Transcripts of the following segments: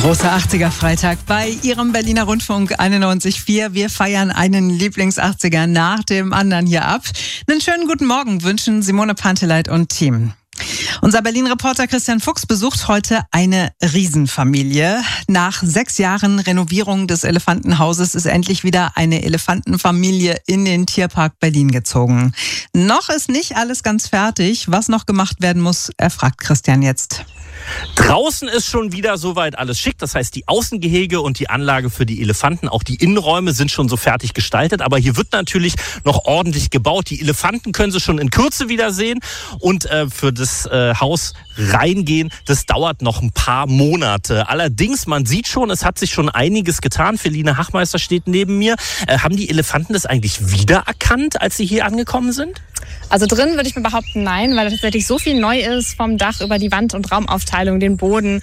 Großer 80er-Freitag bei Ihrem Berliner Rundfunk 91.4. Wir feiern einen Lieblings-80er nach dem anderen hier ab. Einen schönen guten Morgen wünschen Simone Panteleit und Team. Unser Berlin-Reporter Christian Fuchs besucht heute eine Riesenfamilie. Nach 6 Jahren Renovierung des Elefantenhauses ist endlich wieder eine Elefantenfamilie in den Tierpark Berlin gezogen. Noch ist nicht alles ganz fertig. Was noch gemacht werden muss, erfragt Christian jetzt. Draußen ist schon wieder soweit alles schick. Das heißt, die Außengehege und die Anlage für die Elefanten, auch die Innenräume sind schon so fertig gestaltet. Aber hier wird natürlich noch ordentlich gebaut. Die Elefanten können Sie schon in Kürze wieder sehen. Und für das Haus reingehen, das dauert noch ein paar Monate. Allerdings, man sieht schon, es hat sich schon einiges getan. Feline Hachmeister steht neben mir. Haben die Elefanten das eigentlich wiedererkannt, als sie hier angekommen sind? Also drin würde ich mir behaupten, nein, weil tatsächlich so viel neu ist, vom Dach über die Wand- und Raumaufteilung, den Boden,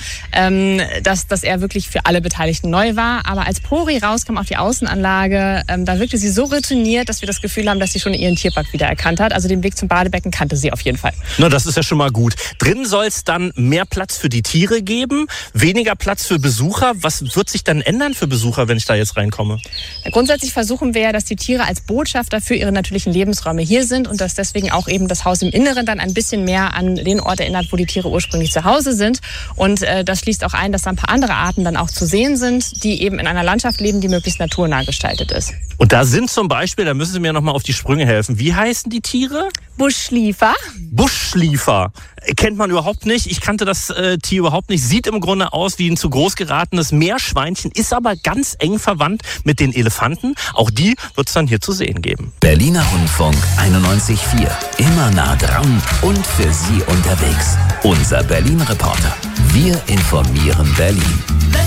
dass er wirklich für alle Beteiligten neu war. Aber als Pori rauskam auf die Außenanlage, da wirkte sie so routiniert, dass wir das Gefühl haben, dass sie schon ihren Tierpark wiedererkannt hat. Also den Weg zum Badebecken kannte sie auf jeden Fall. Na, das ist ja schon mal gut. Drin soll es dann mehr Platz für die Tiere geben, weniger Platz für Besucher. Was wird sich dann ändern für Besucher, wenn ich da jetzt reinkomme? Grundsätzlich versuchen wir ja, dass die Tiere als Botschafter für ihre natürlichen Lebensräume hier sind und dass deswegen auch eben das Haus im Inneren dann ein bisschen mehr an den Ort erinnert, wo die Tiere ursprünglich zu Hause sind. Und das schließt auch ein, dass da ein paar andere Arten dann auch zu sehen sind, die eben in einer Landschaft leben, die möglichst naturnah gestaltet ist. Und da sind zum Beispiel, da müssen Sie mir noch mal auf die Sprünge helfen. Wie heißen die Tiere? Buschschliefer. Buschschliefer. Kennt man überhaupt nicht. Ich kannte das Tier überhaupt nicht. Sieht im Grunde aus wie ein zu groß geratenes Meerschweinchen, ist aber ganz eng verwandt mit den Elefanten. Auch die wird es dann hier zu sehen geben. Berliner Rundfunk 91.4. Immer nah dran und für Sie unterwegs. Unser Berlin-Reporter. Wir informieren Berlin.